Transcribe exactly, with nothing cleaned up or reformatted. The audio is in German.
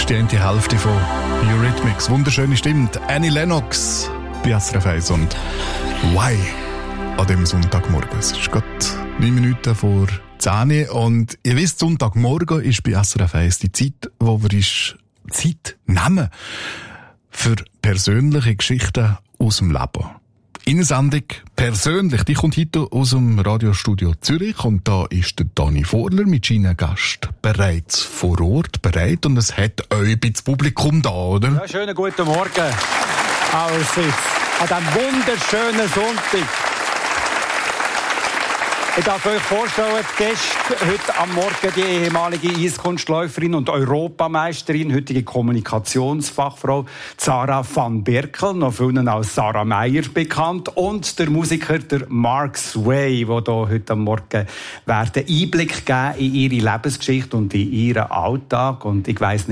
die eine Hälfte von Eurythmics. Wunderschöne Stimme. Annie Lennox bei S R F eins und Why an dem Sonntagmorgen. Es ist gerade neun Minuten vor zehn und ihr wisst, Sonntagmorgen ist bei S R F eins die Zeit, wo wir uns Zeit nehmen für persönliche Geschichten aus dem Leben. In der Sendung persönlich, die kommt heute aus dem Radiostudio Zürich und da ist der Dani Vorler mit seinem Gast bereits vor Ort bereit und es hat euch das Publikum da, oder? Ja, schönen guten Morgen allerseits an diesem wunderschönen Sonntag. Ich darf euch vorstellen, die Gäste heute am Morgen die ehemalige Eiskunstläuferin und Europameisterin, heutige Kommunikationsfachfrau Sarah van Berkel, noch vielen als Sarah Meyer bekannt, und der Musiker der Mark Sway, der hier heute am Morgen werden Einblick geben in ihre Lebensgeschichte und in ihren Alltag. Und ich weiss nicht,